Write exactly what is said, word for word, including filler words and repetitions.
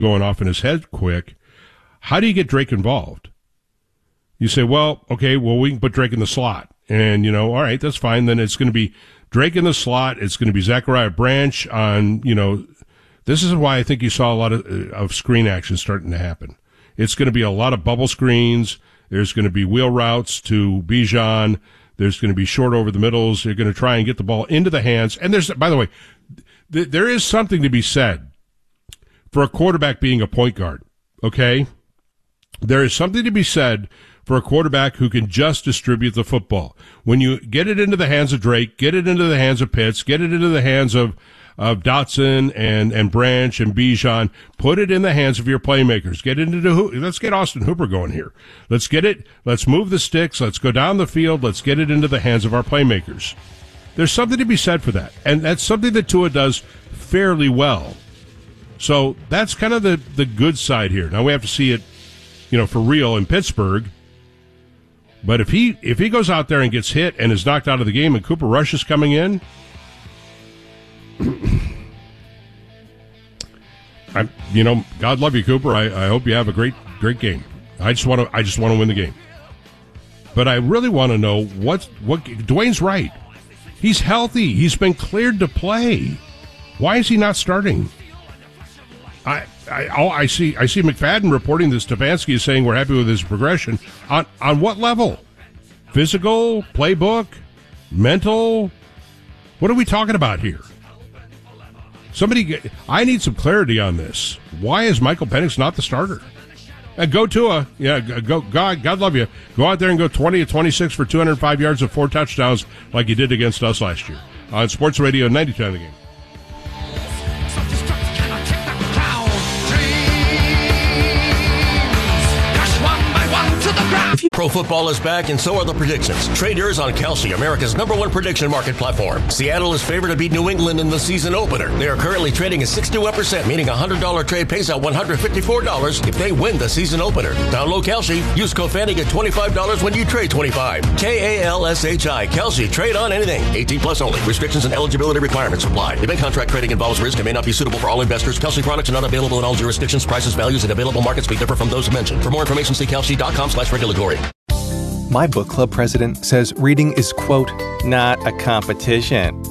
going off in his head quick. How do you get Drake involved? You say, well, okay, well, we can put Drake in the slot. And, you know, all right, that's fine. Then it's going to be Drake in the slot. It's going to be Zachariah Branch on, you know, this is why I think you saw a lot of, of screen action starting to happen. It's going to be a lot of bubble screens. There's going to be wheel routes to Bijan. There's going to be short over the middles. They're going to try and get the ball into the hands. And there's, by the way, th- there is something to be said for a quarterback being a point guard, okay? There is something to be said for a quarterback who can just distribute the football. When you get it into the hands of Drake, get it into the hands of Pitts, get it into the hands of, of Dotson and, and Branch and Bijan, put it in the hands of your playmakers. Get it into, let's get Austin Hooper going here. Let's get it, let's move the sticks, let's go down the field, let's get it into the hands of our playmakers. There's something to be said for that. And that's something that Tua does fairly well. So that's kind of the, the good side here. Now we have to see it, you know, for real in Pittsburgh. But if he if he goes out there and gets hit and is knocked out of the game and Cooper Rush is coming in, I you know, God love you, Cooper. I, I hope you have a great great game. I just want to I just want to win the game. But I really want to know what what Dwayne's right. He's healthy. He's been cleared to play. Why is he not starting? I I oh, I see I see McFadden reporting that Stefanski is saying we're happy with his progression. On on what level? Physical, playbook, mental? What are we talking about here? Somebody get, I need some clarity on this. Why is Michael Penix not the starter? And go Tua. Yeah, go God God love you. Go out there and go twenty to twenty-six for two hundred five yards and four touchdowns like you did against us last year. On Sports Radio ninety-two of the game. Pro football is back, and so are the predictions. Trade yours on Kalshi, America's number one prediction market platform. Seattle is favored to beat New England in the season opener. They are currently trading at sixty-one percent, meaning a one hundred dollars trade pays out one hundred fifty-four dollars if they win the season opener. Download Kalshi. Use code Fanny, get twenty-five dollars when you trade twenty-five. K A L S H I. Kalshi. Trade on anything. eighteen plus only. Restrictions and eligibility requirements apply. Event contract trading involves risk and may not be suitable for all investors. Kalshi products are not available in all jurisdictions. Prices, values, and available markets may differ from those mentioned. For more information, see Kalshi.com slash regulatory. My book club president says reading is, quote, not a competition.